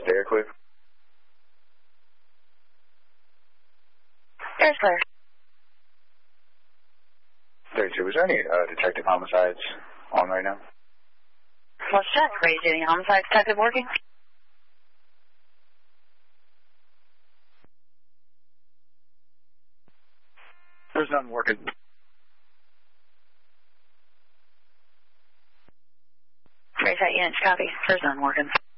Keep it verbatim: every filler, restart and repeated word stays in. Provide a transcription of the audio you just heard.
Stair clear. Stairs clear. thirty-two, is there any uh, detective homicides on right now? Let's check. Raise any homicide detective working? There's none working. Raise that unit, copy. There's none working.